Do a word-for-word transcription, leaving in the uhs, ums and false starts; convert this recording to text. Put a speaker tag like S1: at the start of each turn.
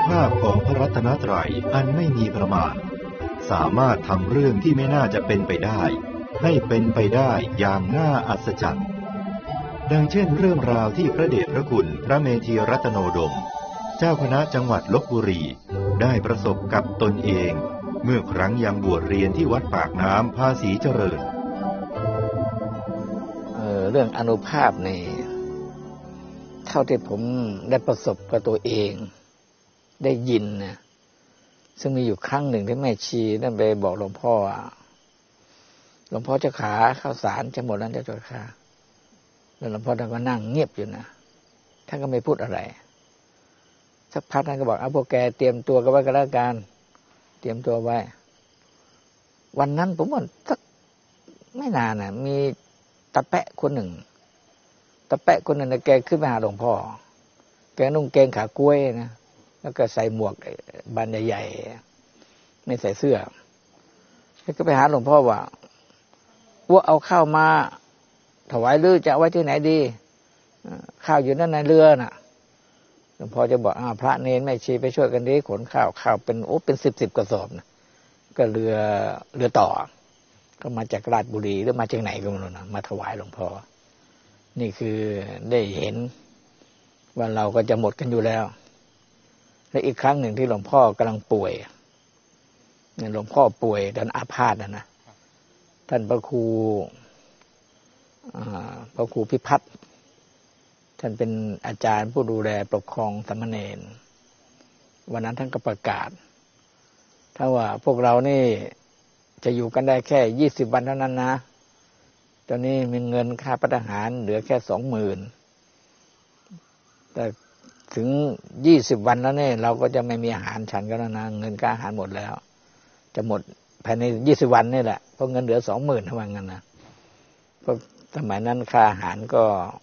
S1: ภาพของพระรัตนตรัยอันไม่มีประมาณสามารถทำเรื่องที่ไม่น่าจะเป็นไปได้ให้เป็นไปได้อย่างน่าอัศจรรย์ดังเช่นเรื่องราวที่พระเดชพระคุณพระเมธีรัตโนดมเจ้าคณะจังหวัดลพบุรีได้ประสบกับตนเองเมื่อครั้งยังบวชเรียนที่วัดปากน้ำภาษีเจริญ
S2: เอ่อ เรื่องอานุภาพนี่เท่าที่ผมได้ประสบกับตัวเองได้ยินนะซึ่งมีอยู่ครั้งหนึ่งที่แม่ชีนั่นไปบอกหลวงพ่อหลวงพ่อเจ้าขาข้าวสารจะหมดแล้วเจ้าค่ะแล้วหลวงพ่อท่านก็นั่งเงียบอยู่นะท่านก็ไม่พูดอะไรสักพักท่านก็บอกเอาพวกแกเตรียมตัวกันไว้ก็แล้วกันเตรียมตัวไว้วันนั้นผมว่าสักไม่นานนะมีตะแปะคนหนึ่งตะแปะคนหนึ่งนะแกขึ้นมาหาหลวงพ่อแกนุ่งเกงขากล้วยนะแล้วก็ใส่หมวกบานใหญ่ๆไม่ใส่เสื้อแล้วก็ไปหาหลวงพ่อว่าว่าเอาข้าวมาถวายหรือจะเอาไว้ที่ไหนดีข้าวอยู่นั่นในเรือน่ะหลวงพ่อจะบอกอ้าวพระเนรแม่ชีไปช่วยกันดิขนข้าวข้าวเป็นโอ้เป็นสิบสิบกระสอบนะก็เรือเรือต่อก็มาจากราชบุรีหรือมาจากไหนก็ไม่รู้นะมาถวายหลวงพ่อนี่คือได้เห็นว่าเราก็จะหมดกันอยู่แล้วและอีกครั้งหนึ่งที่หลวงพ่อกำลังป่วยเนี่ยหลวงพ่อป่วยตอนอาพาธนะนะท่านพระครูพระครูพิพัฒน์ท่านเป็นอาจารย์ผู้ดูแลปกครองสามเณรวันนั้นท่านก็ประกาศถ้าว่าพวกเรานี่จะอยู่กันได้แค่ยี่สิบวันเท่านั้นนะตอนนี้มีเงินค่าพัฒหารเหลือแค่สองหมื่นแต่ถึงยี่สิบวันแล้วเนี่ยเราก็จะไม่มีอาหารฉันกันแล้วนะเงินค่าอาหารหมดแล้วจะหมดภายในยี่สิบวันนี่แหละเพราะเงินเหลือสองหมื่นเท่านั้นนะเพราะสมัยนั้นค่าอาหารก็